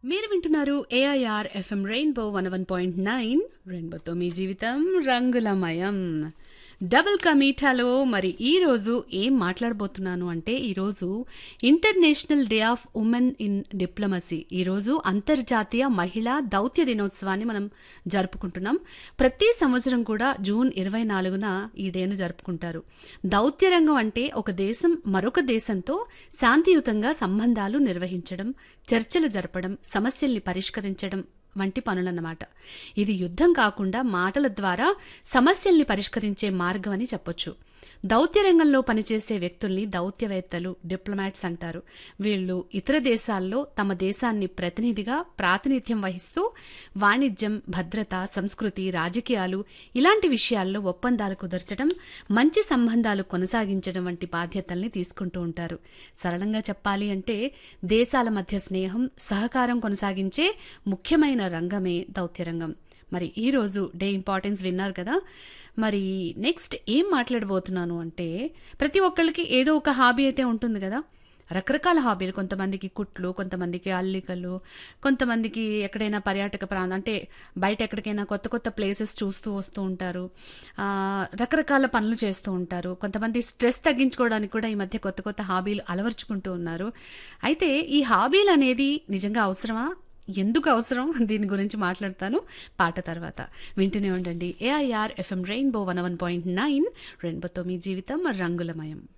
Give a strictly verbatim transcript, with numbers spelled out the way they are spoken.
మీరు వింటున్నారు AIR FM rainbow one one point nine రెయిన్బోతో మీ జీవితం రంగులమయం. డబుల్ కా మీఠాలో మరి ఈరోజు ఏం మాట్లాడబోతున్నాను అంటే ఈరోజు international day of women in diplomacy. ఈరోజు అంతర్జాతీయ మహిళా దౌత్య దినోత్సవాన్ని మనం జరుపుకుంటున్నాం. ప్రతి సంవత్సరం కూడా జూన్ ఇరవై నాలుగున ఈ డేను జరుపుకుంటారు. దౌత్య రంగం అంటే ఒక దేశం మరొక దేశంతో శాంతియుతంగా సంబంధాలు నిర్వహించడం, చర్చలు జరపడం, సమస్యల్ని పరిష్కరించడం వంటి పనులన్నమాట. ఇది యుద్ధం కాకుండా మాటల ద్వారా సమస్యల్ని పరిష్కరించే మార్గం అని చెప్పొచ్చు. దౌత్య రంగంలో పనిచేసే వ్యక్తుల్ని దౌత్యవేత్తలు, డిప్లొమాట్స్ అంటారు. వీళ్ళు ఇతర దేశాల్లో తమ దేశాన్ని ప్రతినిధిగా ప్రాతినిధ్యం వహిస్తూ వాణిజ్యం, భద్రత, సంస్కృతి, రాజకీయాలు ఇలాంటి విషయాల్లో ఒప్పందాలు కుదర్చడం, మంచి సంబంధాలు కొనసాగించడం వంటి బాధ్యతల్ని తీసుకుంటూ ఉంటారు. సరళంగా చెప్పాలి అంటే దేశాల మధ్య స్నేహం, సహకారం కొనసాగించే ముఖ్యమైన రంగమే దౌత్య రంగం. మరి ఈరోజు డే ఇంపార్టెన్స్ విన్నారు కదా. మరి నెక్స్ట్ ఏం మాట్లాడబోతున్నాను అంటే ప్రతి ఒక్కళ్ళకి ఏదో ఒక హాబీ అయితే ఉంటుంది కదా. రకరకాల హాబీలు, కొంతమందికి కుట్లు, కొంతమందికి అల్లికలు, కొంతమందికి ఎక్కడైనా పర్యాటక ప్రాంతం అంటే బయట ఎక్కడికైనా కొత్త కొత్త ప్లేసెస్ చూస్తూ వస్తూ ఉంటారు. రకరకాల పనులు చేస్తూ ఉంటారు. కొంతమంది స్ట్రెస్ తగ్గించుకోవడానికి కూడా ఈ మధ్య కొత్త కొత్త హాబీలు అలవర్చుకుంటూ ఉన్నారు. అయితే ఈ హాబీలు అనేది నిజంగా అవసరమా, ఎందుకు అవసరం, దీని గురించి మాట్లాడతాను పాట తర్వాత. వింటూనే ఉండండి AIR FM rainbow one one point nine రెయిన్బోతో మీ జీవితం రంగులమయం.